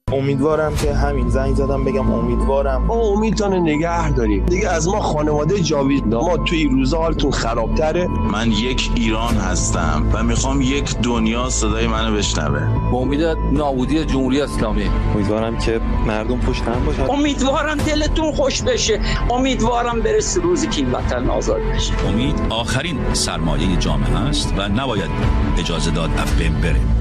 امیدوارم که همین زنگ زدم بگم امیدوارم ما امیدتون نگه داریم دیگه. از ما خانواده جاوید، ما توی روزا حالتون خرابتره. من یک ایران هستم و میخوام یک دنیا صدای منو بشنوه. با امید نابودی جمهوری اسلامی. امیدوارم که مردم پشت هم باشن. امیدوارم دلتون خوش بشه. امیدوارم برسه روزی که این وطن آزاد بشه. امید آخرین سرمایه جامعه است و نباید اجازه داد از بین بره.